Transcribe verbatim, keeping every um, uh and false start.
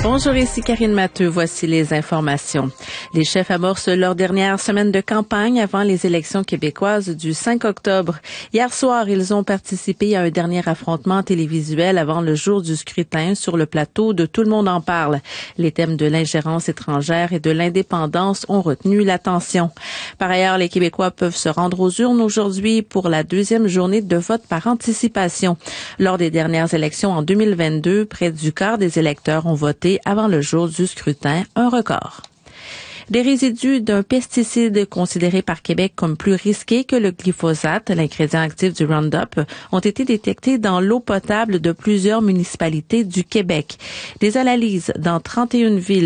Bonjour, ici Karine Matteux. Voici les informations. Les chefs amorcent leur dernière semaine de campagne avant les élections québécoises du cinq octobre. Hier soir, ils ont participé à un dernier affrontement télévisuel avant le jour du scrutin sur le plateau de Tout le monde en parle. Les thèmes de l'ingérence étrangère et de l'indépendance ont retenu l'attention. Par ailleurs, les Québécois peuvent se rendre aux urnes aujourd'hui pour la deuxième journée de vote par anticipation. Lors des dernières élections en deux mille vingt-deux, près du quart des électeurs ont voté avant le jour du scrutin, un record. Des résidus d'un pesticide considéré par Québec comme plus risqué que le glyphosate, l'ingrédient actif du Roundup, ont été détectés dans l'eau potable de plusieurs municipalités du Québec. Des analyses dans trente et une villes